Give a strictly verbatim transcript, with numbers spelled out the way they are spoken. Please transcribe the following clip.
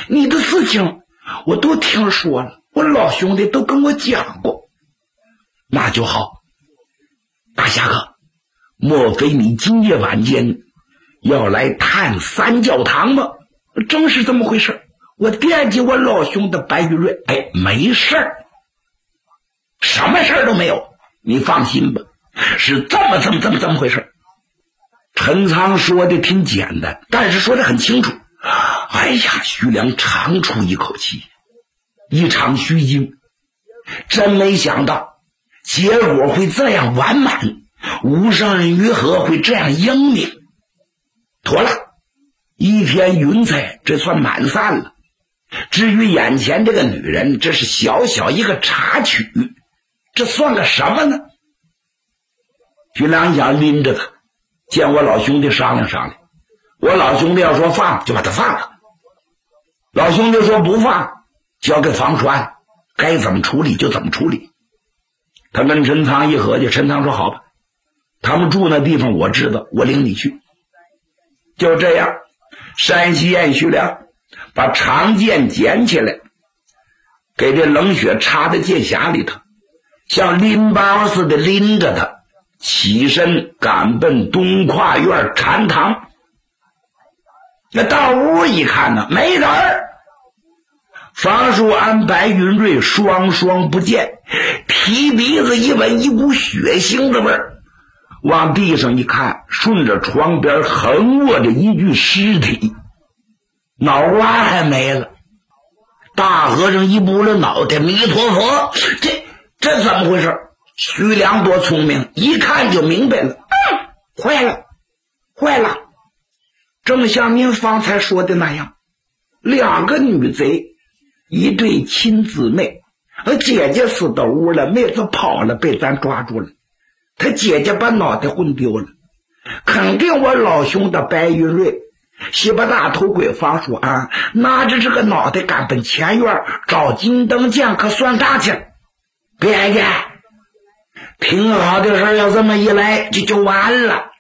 你的事情我都听说了，我老兄弟都跟我讲过。那就好，大侠客，莫非你今夜晚间要来探三教堂吗？正是这么回事，我惦记我老兄的白玉瑞。哎，没事儿，什么事儿都没有，你放心吧，是这么这么这么这么回事。陈仓说的挺简单，但是说的很清楚。哎呀，徐良长出一口气，一场虚惊，真没想到结果会这样完满，无上于何会这样英明。妥了，一天云彩这算满散了。至于眼前这个女人，这是小小一个插曲，这算个什么呢？徐良想拎着他，见我老兄弟商量商量，我老兄弟要说放就把他放了，老兄弟说不放交给房川，该怎么处理就怎么处理。他跟陈仓一合计，陈仓说好吧，他们住那地方我知道，我领你去。就这样，山西燕徐良把长剑捡起来，给这冷血插在剑匣里头，像拎包似的拎着他，起身赶奔东跨院禅堂。那到屋一看呢，没人儿，房树安、白云瑞双双不见，提鼻子一闻，一股血腥的味儿，往地上一看，顺着床边横卧着一具尸体，脑瓜还没了。大和尚一拨了脑袋，弥陀佛，这这怎么回事？徐良多聪明，一看就明白了。嗯，坏了坏了，正像您方才说的那样，两个女贼，一对亲姊妹，姐姐死到屋了，妹子跑了，被咱抓住了，他姐姐把脑袋混丢了，肯定我老兄的白云瑞西巴大头鬼方树安拿着这个脑袋赶奔前院找金灯剑客算账去了。别介，挺好的事要这么一来就就完了。